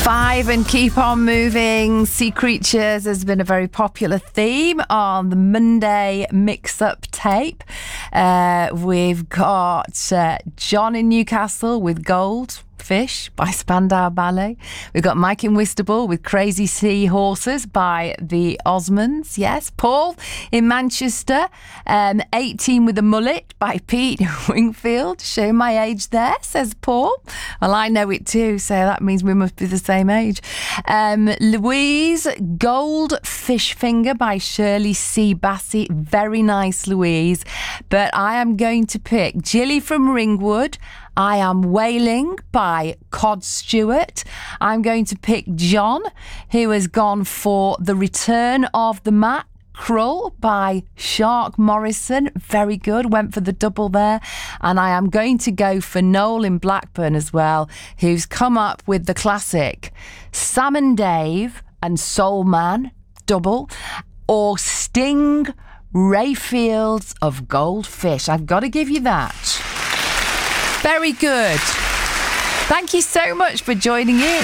5 and keep on moving. Sea creatures has been a very popular theme on the Monday mix-up tape. We've got John in Newcastle with Gold Fish by Spandau Ballet. We've got Mike in Whitstable with Crazy Sea Horses by the Osmonds. Yes, Paul in Manchester, 18 with a Mullet by Pete Wingfield. Show my age there, says Paul. Well, I know it too, so that means we must be the same age. Louise, Gold Fish Finger by Shirley C. Bassey. Very nice, Louise. But I am going to pick Jilly from Ringwood. I Am Wailing by Cod Stewart. I'm going to pick John, who has gone for The Return of the Mackerel by Shark Morrison. Very good. Went for the double there. And I am going to go for Noel in Blackburn as well, who's come up with the classic Sam and Dave and Soul Man double, or Sting, Ray Fields of Goldfish. I've got to give you that. Very good. Thank you so much for joining in.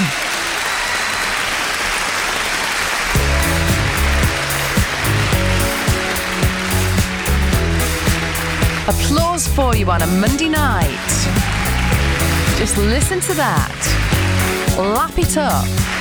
Applause for you on a Monday night. Just listen to that. Lap it up.